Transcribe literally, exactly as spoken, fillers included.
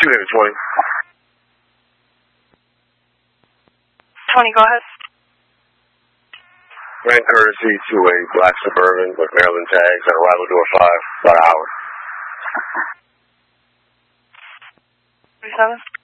two hundred twenty. twenty, go ahead. Ran courtesy to a black Suburban with Maryland tags at arrival door five, about an hour. thirty-seven.